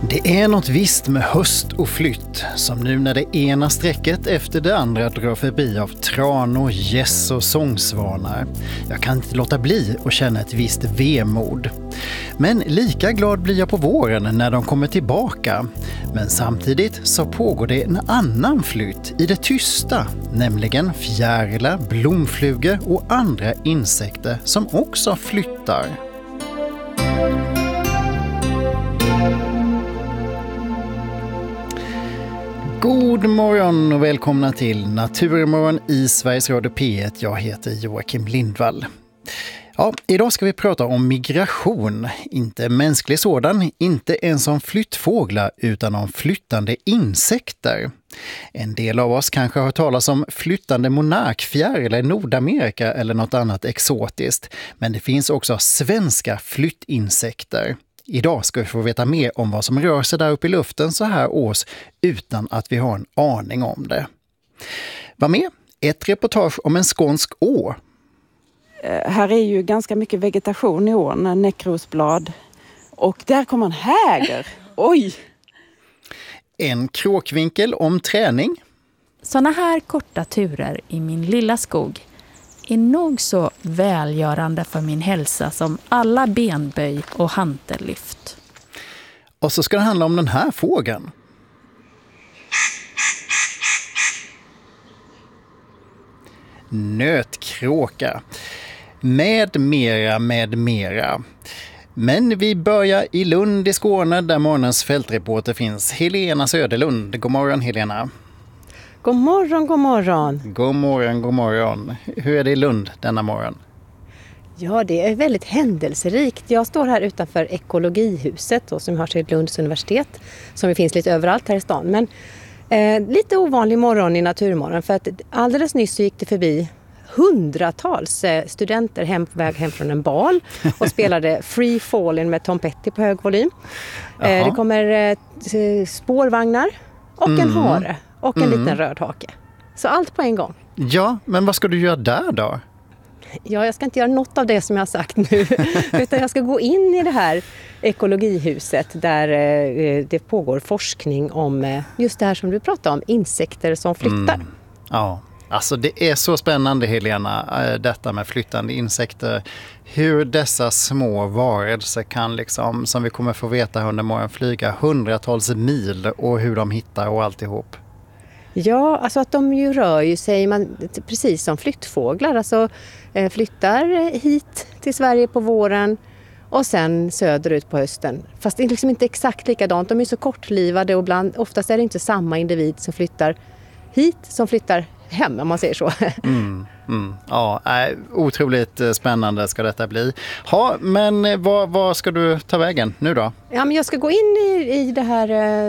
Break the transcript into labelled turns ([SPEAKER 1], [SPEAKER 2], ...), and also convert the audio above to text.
[SPEAKER 1] Det är något visst med höst och flytt, som nu när det ena sträcket efter det andra drar förbi av tranor, gäss och sångsvanar. Jag kan inte låta bli att känna ett visst vemod. Men lika glad blir jag på våren när de kommer tillbaka. Men samtidigt så pågår det en annan flytt i det tysta, nämligen fjärilar, blomflugor och andra insekter som också flyttar. God morgon och välkomna till Naturmorgon i Sveriges Radio P1. Jag heter Joakim Lindvall. Ja, idag ska vi prata om migration. Inte mänsklig sådan, inte ens om flyttfåglar utan om flyttande insekter. En del av oss kanske har talat om flyttande monarkfjäril i Nordamerika eller något annat exotiskt. Men det finns också svenska flyttinsekter. Idag ska vi få veta mer om vad som rör sig där uppe i luften så här års utan att vi har en aning om det. Vad med? Ett reportage om en skånsk å.
[SPEAKER 2] Här är ju ganska mycket vegetation i ån, näckrosblad. Och där kommer en häger. Oj!
[SPEAKER 1] En kråkvinkel om träning.
[SPEAKER 3] Såna här korta turer i min lilla skog är nog så välgörande för min hälsa som alla benböj och hantellyft.
[SPEAKER 1] Och så ska det handla om den här fågeln. Nötkråka. Med mera. Men vi börjar i Lund i Skåne där morgonens fältreporter finns. Helena Söderlund. God morgon Helena.
[SPEAKER 4] God morgon, god morgon.
[SPEAKER 1] God morgon, god morgon. Hur är det i Lund denna morgon?
[SPEAKER 4] Ja, det är väldigt händelserikt. Jag står här utanför ekologihuset då, som har till Lunds universitet. Som finns lite överallt här i stan. Men lite ovanlig morgon i Naturmorgon. För att alldeles nyss så gick det förbi hundratals studenter på väg hem från en bal. Och spelade Free Fallin' med Tom Petty på hög volym. Det kommer spårvagnar och en hare. Och en liten röd hake. Så allt på en gång.
[SPEAKER 1] Ja, men vad ska du göra där då?
[SPEAKER 4] Ja, jag ska inte göra något av det som jag har sagt nu. Utan jag ska gå in i det här ekologihuset där det pågår forskning om just det här som du pratade om. Insekter som flyttar.
[SPEAKER 1] Ja, alltså det är så spännande Helena, detta med flyttande insekter. Hur dessa små varelser kan liksom, som vi kommer få veta under morgon, flyga hundratals mil och hur de hittar och alltihop.
[SPEAKER 4] Ja, alltså att de ju rör ju sig precis som flyttfåglar. Alltså flyttar hit till Sverige på våren och sen söderut på hösten. Fast det är liksom inte exakt likadant. De är så kortlivade och oftast är det inte samma individ som flyttar hit som flyttar hem, om man säger så.
[SPEAKER 1] Ja, otroligt spännande ska detta bli. Ja, men vad ska du ta vägen nu då?
[SPEAKER 4] Ja, men jag ska gå in i det här